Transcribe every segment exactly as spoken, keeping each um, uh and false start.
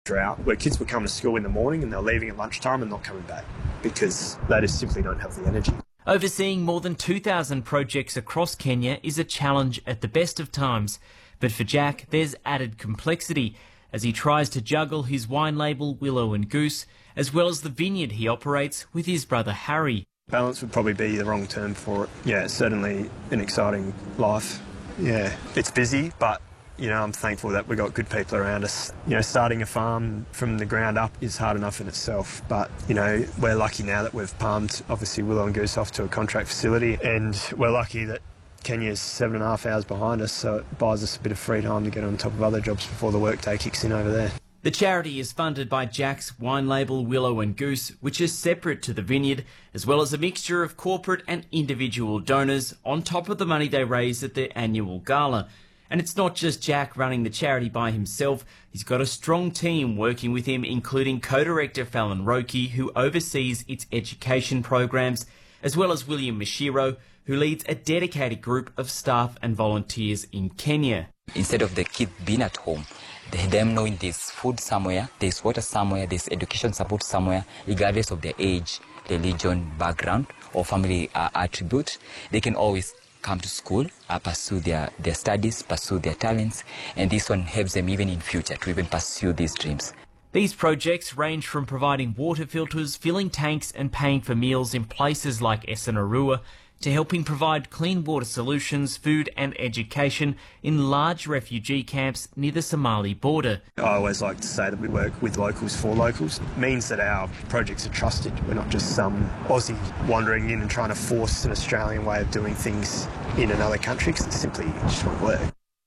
drought where kids were coming to school in the morning and they're leaving at lunchtime and not coming back because they just simply don't have the energy. Overseeing more than two thousand projects across Kenya is a challenge at the best of times. But for Jack, there's added complexity as he tries to juggle his wine label Willow and Goose, as well as the vineyard he operates with his brother Harry. Balance would probably be the wrong term for it. Yeah, it's certainly an exciting life. Yeah, it's busy, but you know, I'm thankful that we've got good people around us. You know, starting a farm from the ground up is hard enough in itself, but, you know, we're lucky now that we've palmed, obviously, Willow and Goose off to a contract facility, and we're lucky that Kenya's seven and a half hours behind us, so it buys us a bit of free time to get on top of other jobs before the workday kicks in over there. The charity is funded by Jack's wine label Willow and Goose, which is separate to the vineyard, as well as a mixture of corporate and individual donors on top of the money they raise at their annual gala. And it's not just Jack running the charity by himself. He's got a strong team working with him, including co-director Fallon Roki, who oversees its education programs, as well as William Mashiro, who leads a dedicated group of staff and volunteers in Kenya. Instead of the kid being at home, they, them knowing there's food somewhere, there's water somewhere, there's education support somewhere, regardless of their age, religion, background, or family uh, attribute, they can always come to school, uh, pursue their, their studies, pursue their talents, and this one helps them even in future to even pursue these dreams. These projects range from providing water filters, filling tanks and paying for meals in places like Essanarua to helping provide clean water solutions, food and education in large refugee camps near the Somali border. I always like to say that we work with locals for locals. It means that our projects are trusted. We're not just some Aussie wandering in and trying to force an Australian way of doing things in another country because it simply just won't work.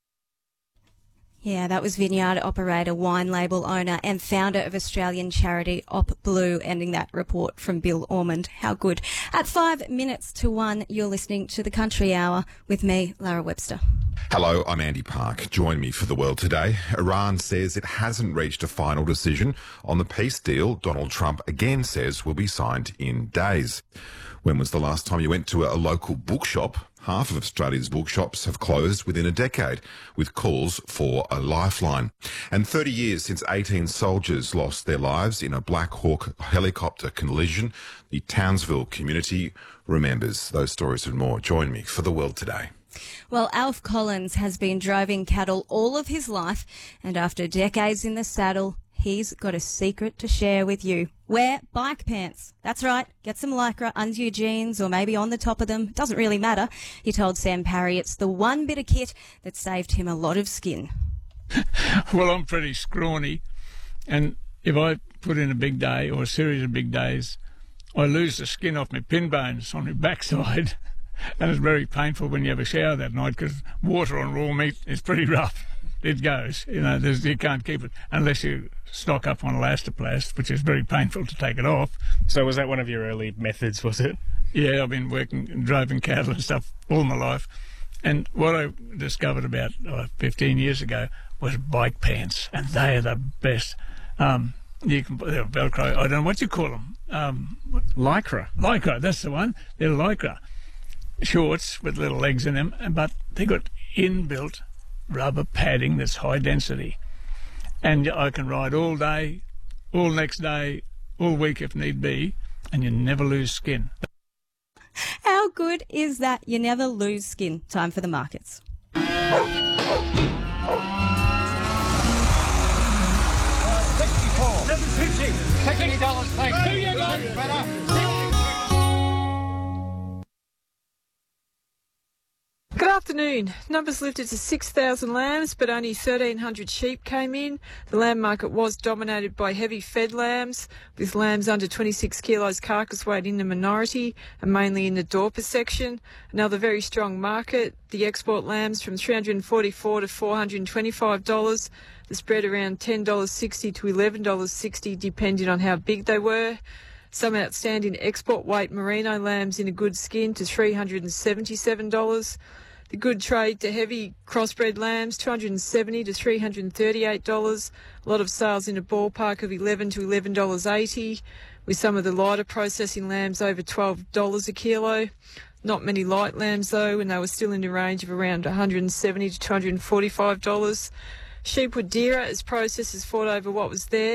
Yeah, that was vineyard operator, wine label owner and founder of Australian charity Op Blue, ending that report from Bill Ormond. How good. At five minutes to one, you're listening to The Country Hour with me, Lara Webster. Hello, I'm Andy Park. Join me for The World Today. Iran says it hasn't reached a final decision on the peace deal Donald Trump again says will be signed in days. When was the last time you went to a local bookshop? Half of Australia's bookshops have closed within a decade, with calls for a lifeline. And thirty years since eighteen soldiers lost their lives in a Black Hawk helicopter collision, the Townsville community remembers. Those stories and more. Join me for The World Today. Well, Alf Collins has been driving cattle all of his life, and after decades in the saddle, he's got a secret to share with you. Wear bike pants. That's right. Get some Lycra under your jeans or maybe on the top of them. Doesn't really matter. He told Sam Parry it's the one bit of kit that saved him a lot of skin. Well, I'm pretty scrawny, and if I put in a big day or a series of big days, I lose the skin off my pin bones on my backside, and it's very painful when you have a shower that night because water on raw meat is pretty rough. It goes, you know, there's, you can't keep it unless you stock up on Elastoplast, which is very painful to take it off. So was that one of your early methods, was it? Yeah, I've been working and driving cattle and stuff all my life. And what I discovered about oh, fifteen years ago was bike pants, and they are the best. Um, you can put they're Velcro, I don't know what you call them. Um, what? Lycra. Lycra, that's the one. They're Lycra shorts with little legs in them, but they got inbuilt rubber padding that's high density, and I can ride all day, all next day, all week if need be, and you never lose skin. How good is that? You never lose skin. Time for the markets. sixty-four. seven fifty. sixty dollars, thanks. Two years better. Good afternoon. Numbers lifted to six thousand lambs, but only thirteen hundred sheep came in. The lamb market was dominated by heavy fed lambs, with lambs under twenty-six kilos carcass weight in the minority and mainly in the Dorper section. Another very strong market. The export lambs from three hundred forty-four dollars to four hundred twenty-five dollars. The spread around ten dollars sixty to eleven dollars sixty, depending on how big they were. Some outstanding export weight merino lambs in a good skin to three hundred seventy-seven dollars. The good trade to heavy crossbred lambs, two hundred seventy dollars to three hundred thirty-eight dollars. A lot of sales in a ballpark of eleven dollars to eleven dollars eighty, with some of the lighter processing lambs over twelve dollars a kilo. Not many light lambs though, and they were still in the range of around one hundred seventy dollars to two hundred forty-five dollars. Sheep were dearer as processors fought over what was there.